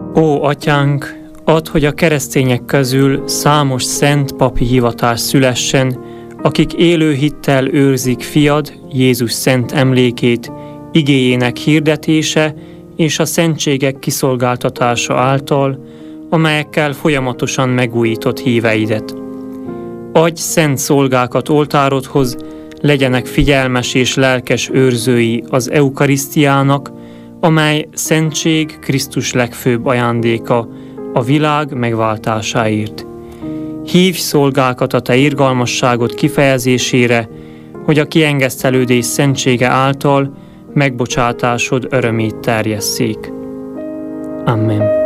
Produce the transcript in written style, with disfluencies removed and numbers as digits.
Ó, Atyánk, add, hogy a keresztények közül számos szent papi hivatás szülessen, akik élő hittel őrzik fiad, Jézus szent emlékét, igéjének hirdetése és a szentségek kiszolgáltatása által, amelyekkel folyamatosan megújított híveidet. Adj szent szolgákat oltárodhoz, legyenek figyelmes és lelkes őrzői az eukarisztiának, amely szentség Krisztus legfőbb ajándéka a világ megváltásáért. Hívj szolgákat a te irgalmasságod kifejezésére, hogy a kiengesztelődés szentsége által megbocsátásod örömét terjesszék. Amen.